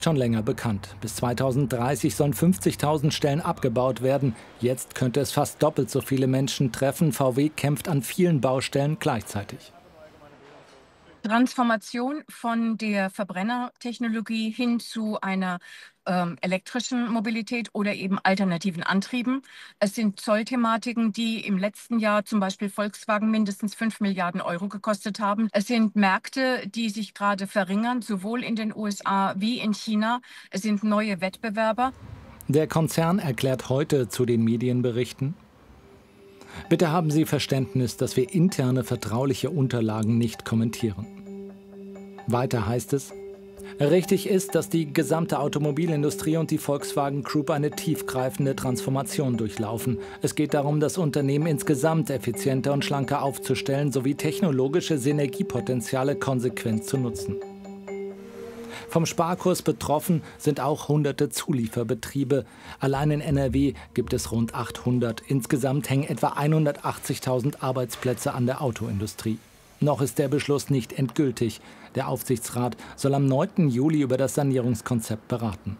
Schon länger bekannt. Bis 2030 sollen 50.000 Stellen abgebaut werden. Jetzt könnte es fast doppelt so viele Menschen treffen. VW kämpft an vielen Baustellen gleichzeitig. Transformation von der Verbrennertechnologie hin zu einer elektrischen Mobilität oder eben alternativen Antrieben. Es sind Zollthematiken, die im letzten Jahr zum Beispiel Volkswagen mindestens 5 Milliarden Euro gekostet haben. Es sind Märkte, die sich gerade verringern, sowohl in den USA wie in China. Es sind neue Wettbewerber. Der Konzern erklärt heute zu den Medienberichten: Bitte haben Sie Verständnis, dass wir interne vertrauliche Unterlagen nicht kommentieren. Weiter heißt es: Richtig ist, dass die gesamte Automobilindustrie und die Volkswagen Group eine tiefgreifende Transformation durchlaufen. Es geht darum, das Unternehmen insgesamt effizienter und schlanker aufzustellen sowie technologische Synergiepotenziale konsequent zu nutzen. Vom Sparkurs betroffen sind auch hunderte Zulieferbetriebe. Allein in NRW gibt es rund 800. Insgesamt hängen etwa 180.000 Arbeitsplätze an der Autoindustrie. Noch ist der Beschluss nicht endgültig. Der Aufsichtsrat soll am 9. Juli über das Sanierungskonzept beraten.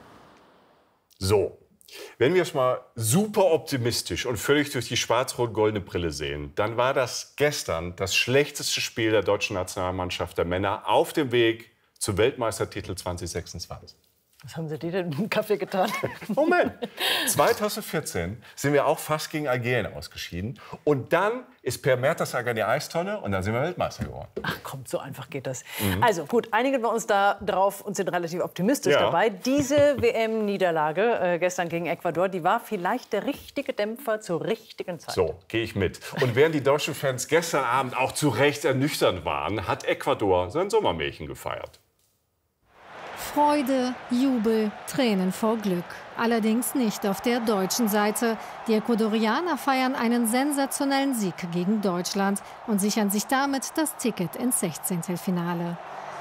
So, wenn wir es mal super optimistisch und völlig durch die schwarz-rot-goldene Brille sehen, dann war das gestern das schlechteste Spiel der deutschen Nationalmannschaft der Männer auf dem Weg zum Weltmeistertitel 2026. Was haben Sie dir denn im Kaffee getan? Moment. 2014 sind wir auch fast gegen Algerien ausgeschieden. Und dann ist Per Mertesacker in die Eistonne und dann sind wir Weltmeister geworden. Ach komm, so einfach geht das. Also gut, einigen wir uns da drauf und sind relativ optimistisch dabei. Diese WM-Niederlage gestern gegen Ecuador, die war vielleicht der richtige Dämpfer zur richtigen Zeit. So, gehe ich mit. Und während die deutschen Fans gestern Abend auch zu Recht ernüchternd waren, hat Ecuador sein Sommermärchen gefeiert. Freude, Jubel, Tränen vor Glück. Allerdings nicht auf der deutschen Seite. Die Ecuadorianer feiern einen sensationellen Sieg gegen Deutschland und sichern sich damit das Ticket ins 16. Finale.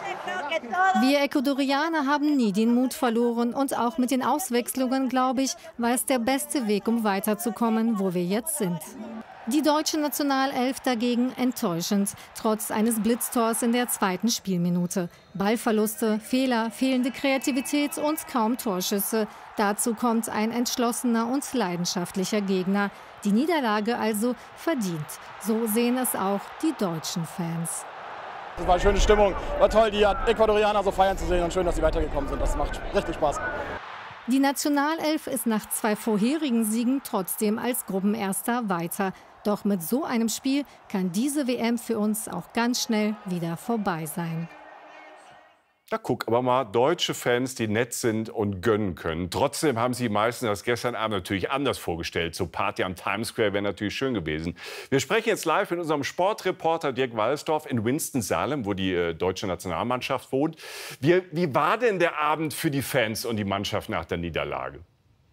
Wir Ecuadorianer haben nie den Mut verloren und auch mit den Auswechslungen, glaube ich, war es der beste Weg, um weiterzukommen, wo wir jetzt sind. Die deutsche Nationalelf dagegen enttäuschend, trotz eines Blitztors in der 2. Spielminute. Ballverluste, Fehler, fehlende Kreativität und kaum Torschüsse. Dazu kommt ein entschlossener und leidenschaftlicher Gegner. Die Niederlage also verdient. So sehen es auch die deutschen Fans. Es war eine schöne Stimmung, war toll, die Ecuadorianer so feiern zu sehen und schön, dass sie weitergekommen sind. Das macht richtig Spaß. Die Nationalelf ist nach 2 vorherigen Siegen trotzdem als Gruppenerster weiter. Doch mit so einem Spiel kann diese WM für uns auch ganz schnell wieder vorbei sein. Da guck aber mal, deutsche Fans, die nett sind und gönnen können. Trotzdem haben sich die meisten das gestern Abend natürlich anders vorgestellt. So Party am Times Square wäre natürlich schön gewesen. Wir sprechen jetzt live mit unserem Sportreporter Dirk Walsdorf in Winston-Salem, wo die deutsche Nationalmannschaft wohnt. Wie war denn der Abend für die Fans und die Mannschaft nach der Niederlage?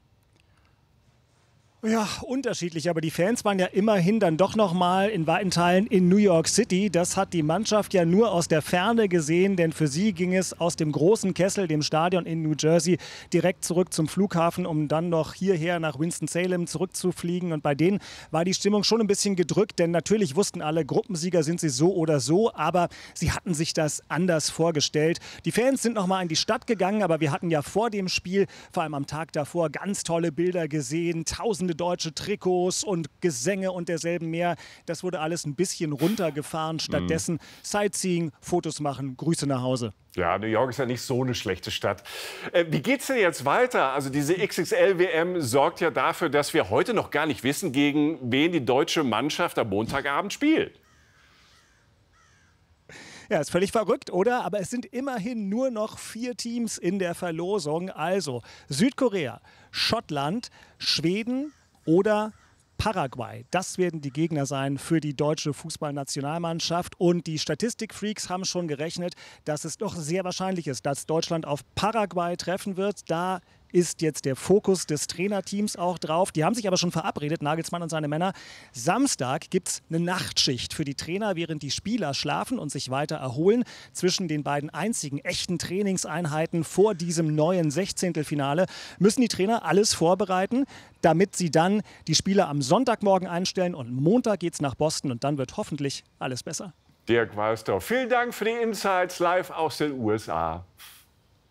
Ja, unterschiedlich, aber die Fans waren ja immerhin dann doch noch mal in weiten Teilen in New York City. Das hat die Mannschaft ja nur aus der Ferne gesehen, denn für sie ging es aus dem großen Kessel, dem Stadion in New Jersey, direkt zurück zum Flughafen, um dann noch hierher nach Winston-Salem zurückzufliegen. Und bei denen war die Stimmung schon ein bisschen gedrückt, denn natürlich wussten alle, Gruppensieger sind sie so oder so, aber sie hatten sich das anders vorgestellt. Die Fans sind noch mal in die Stadt gegangen, aber wir hatten ja vor dem Spiel, vor allem am Tag davor, ganz tolle Bilder gesehen, tausende deutsche Trikots und Gesänge und derselben mehr. Das wurde alles ein bisschen runtergefahren. Stattdessen Sightseeing, Fotos machen, Grüße nach Hause. Ja, New York ist ja nicht so eine schlechte Stadt. Wie geht's denn jetzt weiter? Also diese XXL-WM sorgt ja dafür, dass wir heute noch gar nicht wissen, gegen wen die deutsche Mannschaft am Montagabend spielt. Ja, ist völlig verrückt, oder? Aber es sind immerhin nur noch 4 Teams in der Verlosung. Also Südkorea, Schottland, Schweden oder Paraguay. Das werden die Gegner sein für die deutsche Fußballnationalmannschaft. Und die Statistikfreaks haben schon gerechnet, dass es doch sehr wahrscheinlich ist, dass Deutschland auf Paraguay treffen wird. Da ist jetzt der Fokus des Trainerteams auch drauf. Die haben sich aber schon verabredet, Nagelsmann und seine Männer. Samstag gibt es eine Nachtschicht für die Trainer, während die Spieler schlafen und sich weiter erholen. Zwischen den beiden einzigen echten Trainingseinheiten vor diesem neuen 16. Finale müssen die Trainer alles vorbereiten, damit sie dann die Spieler am Sonntagmorgen einstellen. Und Montag geht es nach Boston und dann wird hoffentlich alles besser. Dirk Walsdorf, vielen Dank für die Insights live aus den USA.